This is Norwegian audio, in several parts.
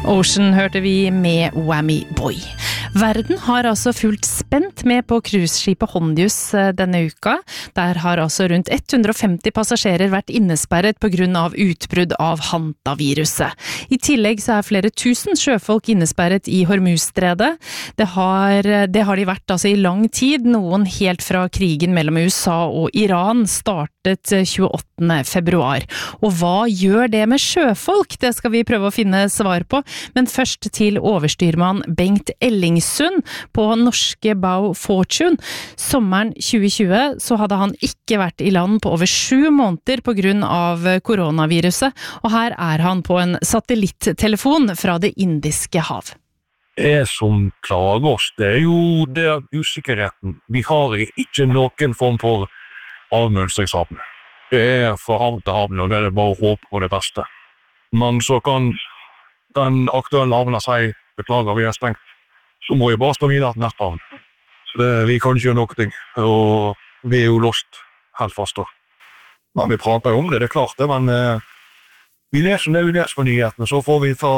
Ocean hørte vi med Whammy Boy. Verden har altså fulgt spent med på cruiseskipet Hondius denne uka. Der har altså rundt 150 passasjerer vært innesperret på grunn av utbrudd av hantaviruset. I tillegg så er flere tusen sjøfolk innesperret i Hormuzstredet. Det har de vært altså i lang tid, noen helt fra krigen mellom USA og Iran startet 28. februar. Og hva gjør det med sjøfolk? Det skal vi prøve å finne svar på. Men først til overstyrmann Bengt Ellingsund på norske Bow Fortune. Sommeren 2020 så hadde han ikke vært i land på over 7 måneder på grunn av koronaviruset, og her er han på en satellittelefon fra det indiske hav. Det som klager oss, det er jo det usikkerheten. Vi har ikke noen form for avmønstringshavn. Det er forhavnte havn, og det er bare håp på det beste. Men så kan den aktuelle havna si, beklager, vi er stengt. Så må vi bare stå videre til neste havn. Vi kan ikke gjøre noe, og vi er jo låst helt fast. Men vi prater jo om det, det er klart det, men vi leser det vi leser på nyhetene, så får vi ta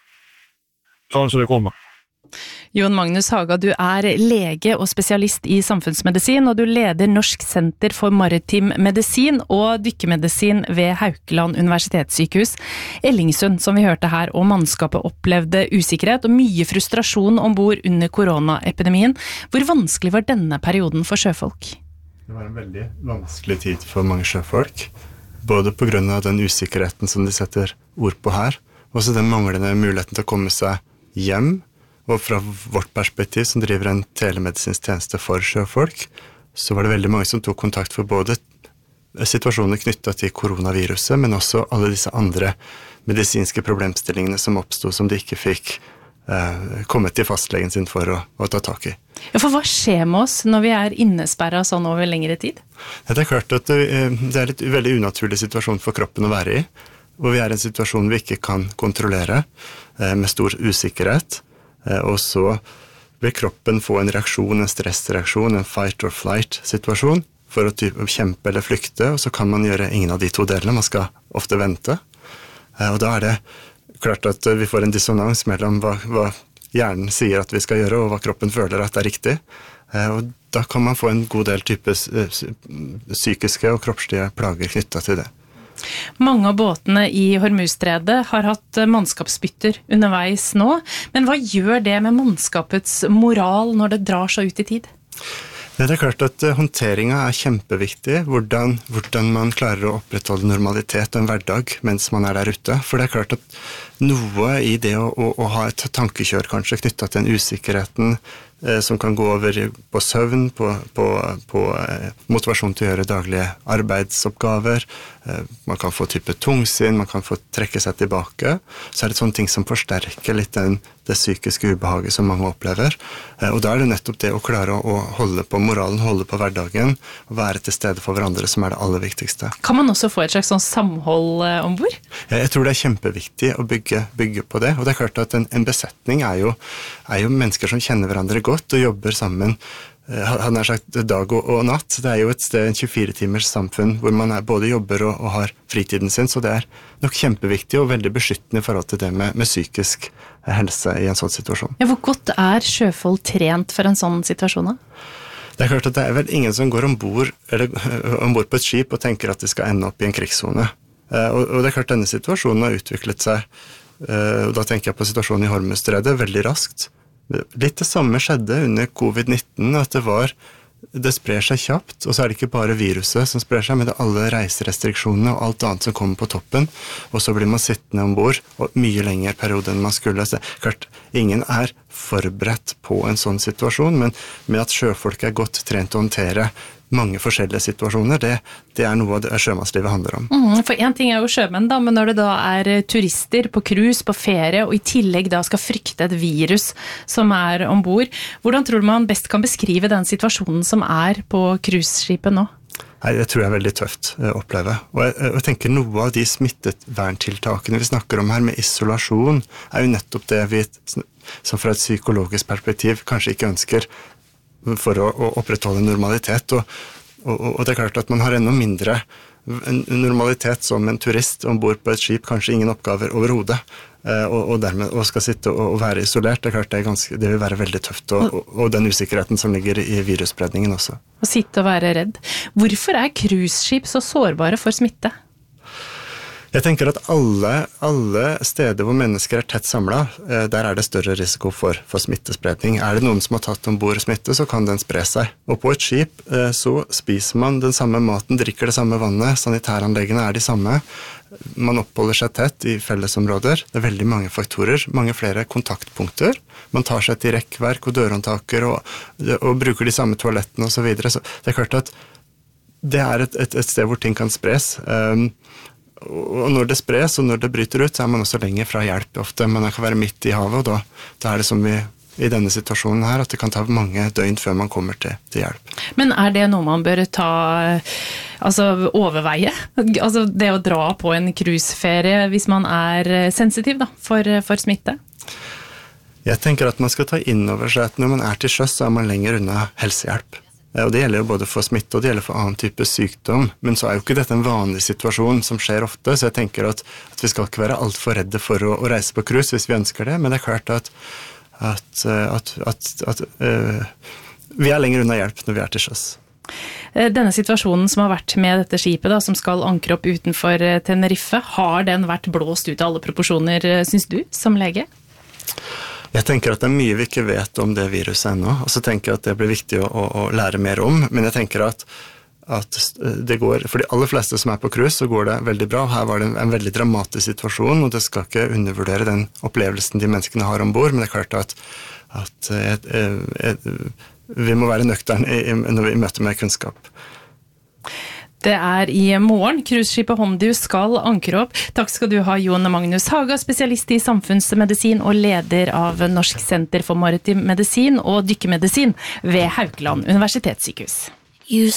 sånn som det kommer. Jon Magnus Haga, du er lege og spesialist i samfunnsmedisin, og du leder Norsk senter for maritim medisin og dykkemedisin ved Haukeland universitetssykehus. Ellingsund, som vi hørte her, og mannskapet opplevde usikkerhet og mye frustrasjon ombord under koronaepidemien. Hvor vanskelig var denne perioden for sjøfolk? Det var en veldig vanskelig tid for mange sjøfolk, både på grunn av den usikkerheten som de setter ord på her, og også den manglende muligheten til å komme seg hjem. Og fra vårt perspektiv, som driver en telemedisinsk tjeneste for sjøfolk, så var det veldig mange som tok kontakt for både situasjoner knyttet til koronaviruset, men også alle disse andre medisinske problemstillingene som oppstod, som de ikke fikk kommet til fastlegen sin for å ta tak i. Ja, for hva skjer med oss når vi er innesperret sånn over lengre tid? Det er klart at det er en veldig unaturlig situasjon for kroppen å være i, hvor vi er i en situasjon vi ikke kan kontrollere, med stor usikkerhet. Og så vil kroppen få en reaksjon, en stressreaksjon, en fight or flight situasjon for å kjempe eller flykte, og så kan man gjøre ingen av de to delene, man skal ofte vente. Og da er det klart at vi får en dissonans mellom hva hjernen sier at vi skal gjøre, og hva kroppen føler at det er riktig. Og da kan man få en god del type psykiske og kroppslige plager knyttet til det. Mange av båtene i Hormuzstredet har hatt mannskapsbytter underveis nå, men hva gjør det med mannskapets moral når det drar så ut i tid? Det er klart at håndteringen er kjempeviktig, hvordan man klarer å opprettholde normalitet og en hverdag mens man er der ute. For det er klart at noe i det å ha et tankekjør kanskje knyttet til den usikkerheten som kan gå over på søvn, på motivasjon til å gjøre daglige arbeidsoppgaver. Man kan få type tungsinn, man kan få trekke seg tilbake. Så er det sånne ting som forsterker litt det psykiske ubehaget som mange opplever. Og da er det nettopp det å klare å holde på moralen, holde på hverdagen, og være til stede for hverandre som er det aller viktigste. Kan man også få et slags sånn samhold ombord? Jeg tror det er kjempeviktig å bygge på det. Og det er klart at en besetning er jo mennesker som kjenner hverandre godt og jobber sammen. Han har sagt dag og natt. Det er jo et sted, en 24-timers samfunn, hvor man både jobber og har fritiden sin, så det er nok kjempeviktig og veldig beskyttende i forhold til det med psykisk helse i en sånn situasjon. Ja, hvor godt er sjøfolk trent for en sånn situasjon da? Det er klart at det er vel ingen som går ombord på et skip og tenker at de skal ende opp i en krigszone. Og det er klart denne situasjonen har utviklet seg, og da tenker jeg på situasjonen i Hormuzstredet, veldig raskt. Litt det samme skjedde under covid-19, at det sprer seg kjapt, og så er det ikke bare viruset som sprer seg, men det er alle reiserestriksjonene og alt annet som kommer på toppen, og så blir man sittende ombord, og mye lengre periode enn man skulle. Så klart, ingen er forberedt på en sånn situasjon, men med at sjøfolk er godt trent å håndtere mange forskjellige situasjoner, det er noe av det sjømannslivet handler om. For en ting er jo sjømenn da, men når det da er turister på cruise, på ferie, og i tillegg da skal frykte et virus som er ombord, hvordan tror du man best kan beskrive den situasjonen som er på cruiseskipet nå? Nei, det tror jeg er veldig tøft å oppleve. Og jeg tenker noe av de smitteverntiltakene vi snakker om her med isolasjon, er jo nettopp det vi, som fra et psykologisk perspektiv, kanskje ikke ønsker for å opprettholde normalitet, og det er klart at man har enda mindre en normalitet som en turist ombord på et skip, kanskje ingen oppgaver overhodet, og dermed og skal sitte og være isolert, det er klart det vil være veldig tøft, og den usikkerheten som ligger i virusspredningen også. Å sitte og være redd. Hvorfor cruiseskip så sårbare for smitte? Jeg tenker at alle steder hvor mennesker tett samlet, der det større risiko for smittespredning. Det noen som har tatt ombord smitte, så kan den spre seg. Og på et skip så spiser man den samme maten, drikker det samme vannet, sanitæranleggene de samme. Man oppholder seg tett i fellesområder. Det veldig mange faktorer, mange flere kontaktpunkter. Man tar seg til rekkverk og dørhåndtaker og bruker de samme toalettene og så videre. Så det klart at det et sted hvor ting kan spres. Og når det spres, og når det bryter ut, så man også lenger fra hjelp ofte. Man kan være midt i havet, og da det som i denne situasjonen her, at det kan ta mange døgn før man kommer til hjelp. Men det noe man bør overveie? Altså det å dra på en cruiseferie hvis man sensitiv for smitte? Jeg tenker at man skal ta inn over seg at når man til sjøs, så man lenger unna helsehjelp. Og det gjelder jo både for smitte og det gjelder for annen type sykdom, men så jo ikke dette en vanlig situasjon som skjer ofte, så jeg tenker at vi skal ikke være alt for redde for å reise på cruise hvis vi ønsker det, men det klart at vi lenger unna hjelp når vi til sjøs. Denne situasjonen som har vært med dette skipet som skal ankre opp utenfor Tenerife, har den vært blåst ut av alle proporsjoner, synes du, som lege? Jeg tenker at det mye vi ikke vet om det viruset ennå, og så tenker jeg at det blir viktig å lære mer om, men jeg tenker at det går, for de aller fleste som på cruise, så går det veldig bra. Her var det en veldig dramatisk situasjon, og det skal ikke undervurdere den opplevelsen de menneskene har ombord, men det klart at vi må være nøkterne når vi møter med kunnskap. Det i morgen. Cruiseskipet Hondius skal ankre opp. Takk skal du ha, Jon Magnus Haga, spesialist i samfunnsmedisin og leder av Norsk senter for maritim medisin og dykkemedisin ved Haukeland universitetssykehus.